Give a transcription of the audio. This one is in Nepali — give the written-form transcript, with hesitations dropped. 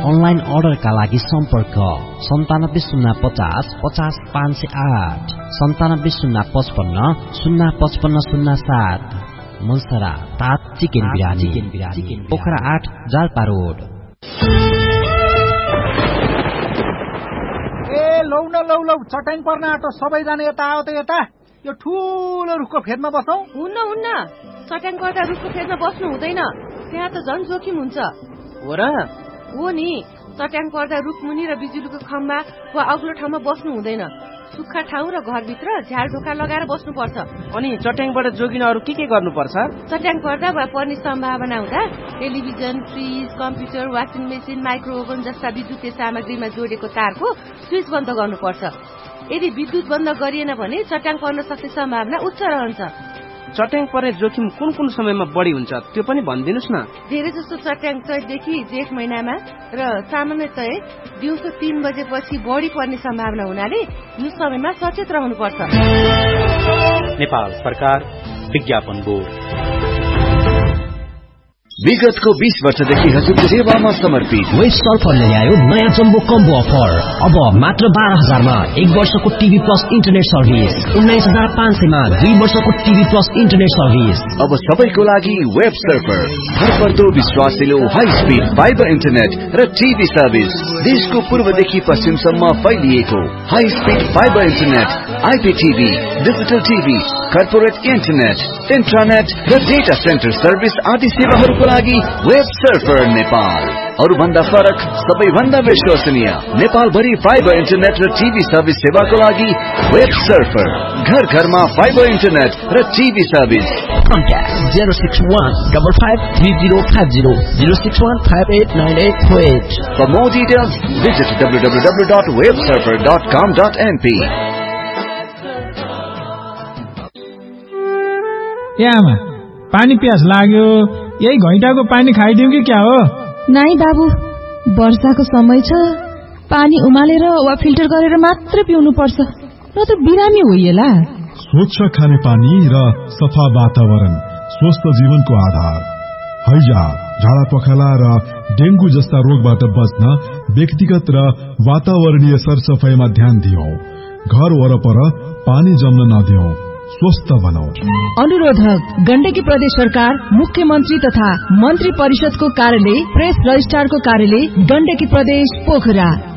अनलाइन अर्डरका लागि सम्पर्क 9705050508 9705505507 मुन्सरा तात चिकन बिरानी पोखरा 8 जालपा रोड। लौ न लौ लौ चट्याङ पर्न आँटो सबैजना यता आओ त यता। यो ठूलो रुखको फेदमा बसौं। हुन्न चट्याङ पर्दा रुखको फेदमा बस्नु हुँदैन, त्यहाँ त झन् जोखिम हुन्छ। हो र? हो नि, चट्याङ पर्दा रुखमुनि र बिजुलीको खम्बा वा अग्लो ठाउँमा बस्नु हुँदैन। सुक्खा ठाउँ र घरभित्र झ्याल ढोका लगाएर बस्नुपर्छ। अनि चट्याङबाट जोगिन अरू के गर्नुपर्छ? चट्याङ पर्दा वा पर्ने सम्भावना हुँदा television, fridge, computer, washing machine, माइक्रोओभन जस्ता विद्युतीय सामग्रीमा जोडेको तारको स्विच बन्द गर्नुपर्छ। यदि विद्युत बन्द गरिएन भने चट्याङ पर्न सक्ने सम्भावना उच्च रहन्छ। चट्याङ पर्ने जोखिम कुन समयमा बढी हुन्छ त्यो पनि भनिदिनुस् न। धेरै जस्तो चट्याङ चैतदेखि जेठ महिनामा र सामान्यतया दिउँसो 3 बजेपछि बढी पर्ने सम्भावना हुनाले यो समयमा सचेत रहनुपर्छ। नेपाल सरकार विज्ञापन बोर्ड। विगतको 20 वर्षदेखि हजुरको सेवामा समर्पित वेब सर्फरले ल्यायो नयाँ जम्बो कम्बो अफर। अब मात्र 12,000 मा 1 वर्षको टिभी प्लस इन्टरनेट सर्भिस, 19,500 मा 2 वर्षको टिभी प्लस इन्टरनेट सर्भिस। अब सबैको लागि वेब सर्फर, भरपर्दो विश्वासिलो हाई स्पिड फाइबर इन्टरनेट र टिभी सर्भिस। देशको पूर्वदेखि पश्चिमसम्म फैलिएको high speed fibre internet, आइपीटीभी, digital TV, corporate internet, इन्ट्रानेट र डेटा सेन्टर सर्भिस आदि सेवाहरूको लागि वेब सर्फर नेपाल। अरु भन्दा फरक, सबैभन्दा विश्वसनीय नेपाल भरि फाइबर इन्टरनेट र टिभी सर्भिस सेवाको लागि वेब सर्फर। घर घरमा फाइबर इन्टरनेट र TV service. Contact 061553050 061589848. For more details, visit www.websurfer.com.np. आमा, पानी प्यास लाग्यो, यही घैँटाको पानी खाइदिउँ कि क्या हो? नाइ बाबु, वर्षाको समय छ, पानी उमालेर वा फिल्टर गरेर मात्र पिउनु पर्छ, नत्र बिरामी होइएला। स्वच्छ खाने पानी र सफा वातावरण स्वस्थ जीवनको आधार। हैजा, झाडा पखाला र डेंगू जस्ता रोगबाट बच्न व्यक्तिगत र वातावरणीय सरसफाईमा ध्यान दियौं। घर वरपर पानी जम्न नदियौं, स्वस्थ बनाऊ। अनुरोधक गण्डकी प्रदेश सरकार, मुख्यमन्त्री तथा मन्त्री परिषदको कार्यालय, प्रेस रजिस्ट्रारको कार्यालय, गण्डकी प्रदेश पोखरा।